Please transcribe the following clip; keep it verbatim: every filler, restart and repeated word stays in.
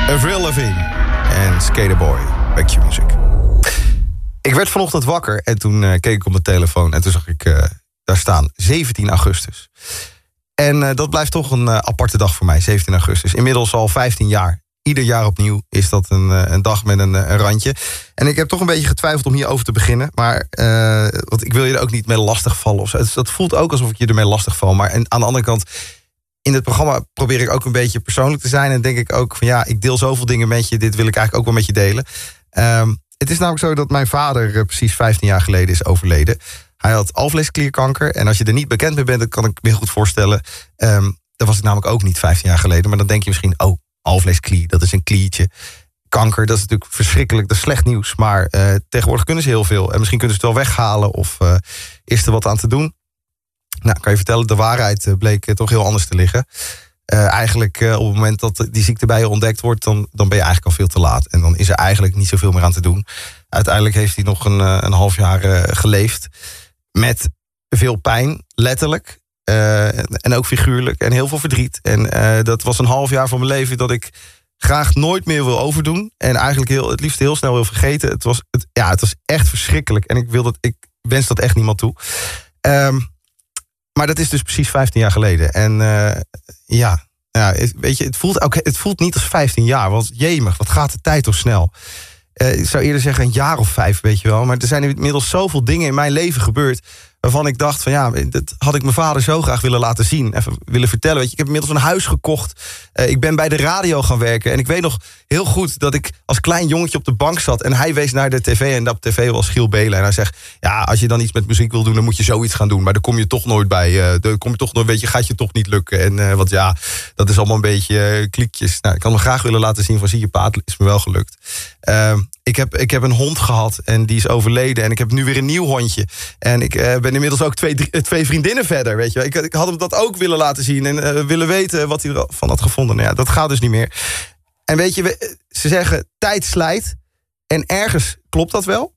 Avril Lavigne en Skaterboy bij Q-Music. Ik werd vanochtend wakker en toen uh, keek ik op de telefoon en toen zag ik uh, daar staan zeventien augustus. En uh, dat blijft toch een uh, aparte dag voor mij, zeventien augustus. Inmiddels al vijftien jaar. Ieder jaar opnieuw is dat een, uh, een dag met een, uh, een randje. En ik heb toch een beetje getwijfeld om hierover te beginnen. Maar uh, want ik wil je er ook niet mee lastigvallen of zo. Het, dat voelt ook alsof ik je ermee lastigval. Maar en aan de andere kant, in het programma probeer ik ook een beetje persoonlijk te zijn. En denk ik ook van ja, ik deel zoveel dingen met je. Dit wil ik eigenlijk ook wel met je delen. Um, het is namelijk zo dat mijn vader uh, precies vijftien jaar geleden is overleden. Hij had alvleesklierkanker. En als je er niet bekend mee bent, dat kan ik me heel goed voorstellen. Um, dat was ik namelijk ook niet vijftien jaar geleden. Maar dan denk je misschien, oh, alvleesklier, dat is een kliertje. Kanker, dat is natuurlijk verschrikkelijk, dat is slecht nieuws. Maar uh, tegenwoordig kunnen ze heel veel. En misschien kunnen ze het wel weghalen of uh, is er wat aan te doen. Nou, kan je vertellen, de waarheid uh, bleek uh, toch heel anders te liggen. Uh, eigenlijk uh, op het moment dat die ziekte bij je ontdekt wordt, dan, dan ben je eigenlijk al veel te laat. En dan is er eigenlijk niet zoveel meer aan te doen. Uiteindelijk heeft hij nog een, uh, een half jaar uh, geleefd. Met veel pijn, letterlijk. Uh, en ook figuurlijk. En heel veel verdriet. En uh, dat was een half jaar van mijn leven dat ik graag nooit meer wil overdoen. En eigenlijk heel, het liefst heel snel wil vergeten. Het was, het, ja, het was echt verschrikkelijk. En ik, wil dat, ik wens dat echt niemand toe. Um, maar dat is dus precies vijftien jaar geleden. En uh, ja, ja, weet je, het voelt, ook, het voelt niet als vijftien jaar. Want jemig, wat gaat de tijd toch snel. Uh, ik zou eerder zeggen een jaar of vijf, weet je wel. Maar er zijn inmiddels zoveel dingen in mijn leven gebeurd waarvan ik dacht van ja, dat had ik mijn vader zo graag willen laten zien. Even willen vertellen. Weet je, ik heb inmiddels een huis gekocht. Uh, ik ben bij de radio gaan werken. En ik weet nog heel goed dat ik als klein jongetje op de bank zat. En hij wees naar de tv. En op tv was Giel Belen. En hij zegt, ja, als je dan iets met muziek wil doen, dan moet je zoiets gaan doen. Maar daar kom je toch nooit bij. Uh, daar kom je toch nooit, weet je, gaat je toch niet lukken. En uh, want ja, dat is allemaal een beetje uh, kliekjes. Nou, ik kan me graag willen laten zien van zie je pa, het is me wel gelukt. Uh, ik, heb, ik heb een hond gehad en die is overleden. En ik heb nu weer een nieuw hondje. En ik uh, ben inmiddels ook twee, drie, twee vriendinnen verder, weet je. Ik, ik had hem dat ook willen laten zien en uh, willen weten wat hij ervan had gevonden. Nou ja, dat gaat dus niet meer. En weet je, we, ze zeggen tijd slijt. En ergens klopt dat wel.